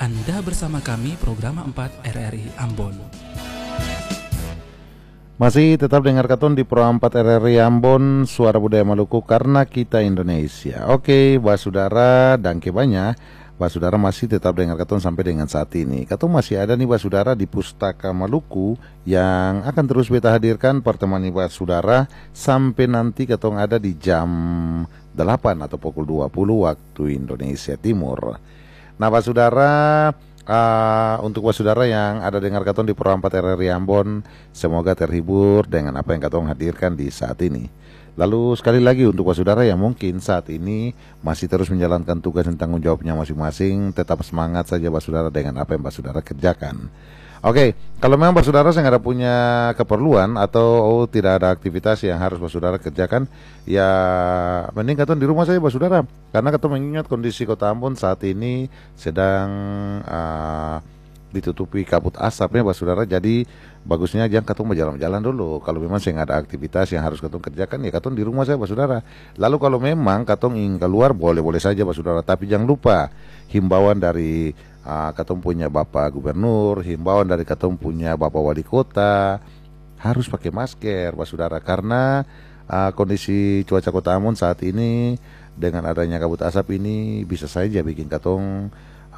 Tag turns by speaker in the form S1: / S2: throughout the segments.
S1: Anda bersama kami program 4 RRI Ambon.
S2: Masih tetap dengar katon di Pro 4 RRI Ambon, Suara Budaya Maluku karena kita Indonesia. Oke, Basudara dan Kebanya, Basudara masih tetap dengar katon sampai dengan saat ini. Katon masih ada nih Basudara di Pustaka Maluku yang akan terus beta hadirkan pertemani Basudara sampai nanti katon ada di jam 8 atau pukul 20 waktu Indonesia Timur. Nah Basudara, untuk Basudara yang ada dengar katon di Pro 4 RRI Ambon, semoga terhibur dengan apa yang katon hadirkan di saat ini. Lalu sekali lagi untuk Basudara yang mungkin saat ini masih terus menjalankan tugas dan tanggung jawabnya masing-masing, tetap semangat saja Basudara dengan apa yang Basudara kerjakan. Oke, kalau memang Basudara saya nggak ada punya keperluan atau tidak ada aktivitas yang harus Basudara kerjakan, ya mending katon di rumah saja Basudara. Karena katon mengingat kondisi Kota Ambon saat ini sedang ditutupi kabut asapnya Basudara. Jadi bagusnya jangan katon berjalan-jalan dulu. Kalau memang saya nggak ada aktivitas yang harus katon kerjakan, ya katon di rumah saja Basudara. Lalu kalau memang katon ingin keluar, boleh-boleh saja Basudara. Tapi jangan lupa himbauan dari katon punya Bapak Gubernur, himbauan dari katon punya Bapak Wali Kota, harus pakai masker Basudara, karena kondisi cuaca Kota Ambon saat ini dengan adanya kabut asap ini bisa saja bikin katon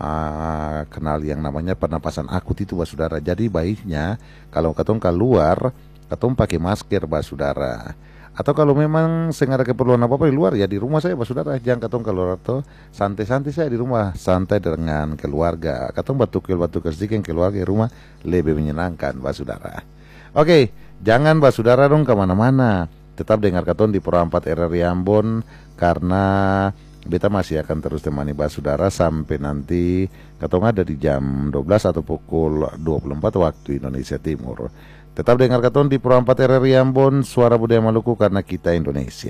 S2: kenal yang namanya pernapasan akut itu Basudara. Jadi baiknya kalau katon keluar, katon pakai masker Basudara. Atau kalau memang sengaja keperluan apa-apa di luar, ya di rumah saya Basudara. Jangan katong keluar atau santai-santai saya di rumah, santai dengan keluarga. Katong batukil sedikit keluarga di rumah lebih menyenangkan Basudara. Oke, jangan Basudara dong kemana-mana. Tetap dengar katon di Pro 4 RRI Ambon, karena beta masih akan terus temani Basudara sampai nanti katong ada di jam 12 atau pukul 24 waktu Indonesia Timur. Tetap dengar katon di Pro 4 RRI Ambon, Suara Budaya Maluku karena kita Indonesia.